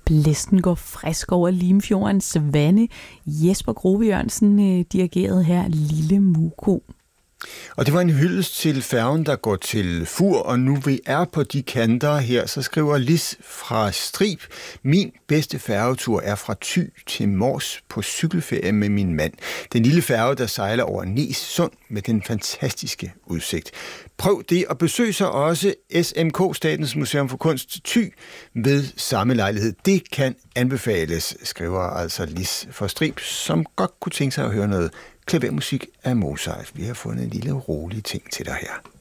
Blæsten går frisk over Limfjordens vande. Jesper Grove Jørgensen dirigerede her Lille Muko. Og det var en hyldest til færgen, der går til Fur, og nu vi er på de kanter her, så skriver Lis fra Strib: min bedste færgetur er fra Thy til Mors på cykelferie med min mand. Den lille færge, der sejler over Nes Sund med den fantastiske udsigt. Prøv det, og besøg så også SMK, Statens Museum for Kunst Thy, ved samme lejlighed. Det kan anbefales, skriver altså Lis fra Strib, som godt kunne tænke sig at høre noget klavermusik af Mozart. Vi har fundet en lille rolig ting til dig her.